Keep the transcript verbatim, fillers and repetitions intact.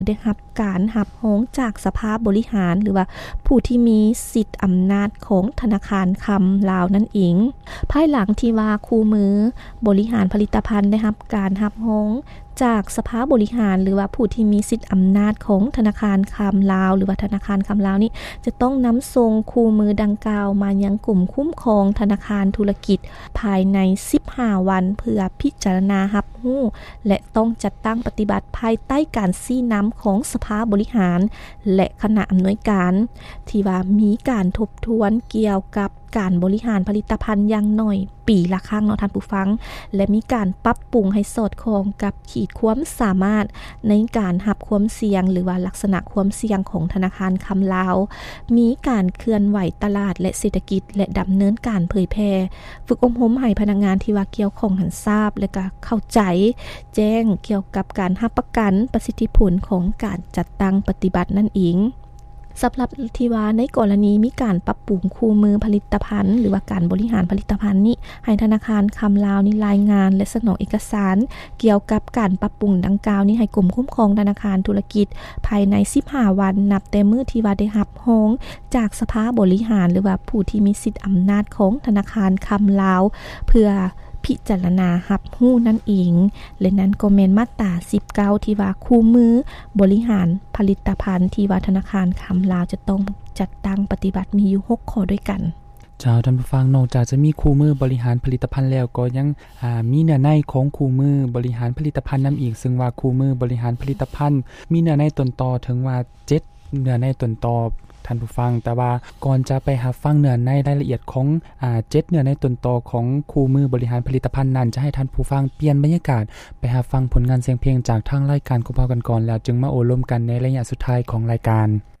ได้รับการรับรองจากสภาบริหารหรือว่าผู้ที่มีสิทธิ์อำนาจของธนาคารคำลาวนั่นเองภายหลังที่ว่าคู่มือบริหารผลิตภัณฑ์ได้รับการรับรองจากสภาบริหารหรือว่าผู้ที่มีสิทธิ์อำนาจของธนาคารคำลาวหรือว่าธนาคารคำลาวนี่จะต้องนำส่งคู่มือดังกล่าวมายังกลุ่มคุ้มครองธนาคารธุรกิจภายในสิบห้าวันเพื่อพิจารณารับรู้และต้องจัดตั้งปฏิบัติภายใต้การชี้นำของสภาบริหารและคณะอำนวยการที่ว่ามีการทบทวนเกี่ยวกับการบริหารผลิตภัณฑ์อย่างน้อยปีละครั้งเนาะท่านผู้ฟังและมีการปรับปรุงให้สอดคล้องกับขีดความสามารถในการรับความเสี่ยงหรือว่าลักษณะความเสี่ยงของธนาคารคำลาวมีการเคลื่อนไหวตลาดและเศรษฐกิจและดำเนินการเผยแพร่ฝึกอบรมให้พนักงานที่ว่าเกี่ยวข้องหันทราบและก็เข้าใจแจ้งเกี่ยวกับการรับประกันประสิทธิผลของการจัดตั้งปฏิบัตินั่นเองสำหรับที่ว่าในกรณีมีการปรับปรุงคู่มือผลิตภัณฑ์หรือว่าการบริหารผลิตภัณฑ์นี้ให้ธนาคารคำลาวนี่รายงานและเสนอเอกสารเกี่ยวกับการปรับปรุงดังกล่าวนี้ให้กรมคุ้มครองธนาคารธุรกิจภายในสิบห้าวันนับแต่มื้อที่ว่าได้รับรองจากสภาบริหารหรือว่าผู้ที่มีสิทธิ์อำนาจของธนาคารคำลาวเพื่อพิจารณารับรู้นั่นเองและนั้นก็แม่นมาตราสิบเก้าที่ว่าคู่มือบริหารผลิตภัณฑ์ที่ว่าธนาคารคำลาวจะต้องจัดตั้งปฏิบัติมีอยู่หกข้อด้วยกันเจ้าท่านผู้ฟังนอกจากจะมีคู่มือบริหารผลิตภัณฑ์แล้วก็ยังอ่ามีเนื้อในของคู่มือบริหารผลิตภัณฑ์นำอีกซึ่งว่าคู่มือบริหารผลิตภัณฑ์มีเนื้อในต้นตอถึงว่าเจ็ดเนื้อในต้นตอท่านผู้ฟังแต่ว่าก่อนจะไปหาฟังเนื้อในรายละเอียดของอ่าเจ็ดเนื้อในต้นตอของคู่มือบริหารผลิตภัณฑ์นั้นจะให้ท่านผู้ฟังเปลี่ยนบรรยากาศไปหาฟังผลงานเสียงเพลงจากทางรายการของเรากันก่อนแล้วจึงมาโอลมกันในระยะสุดท้ายของรายการ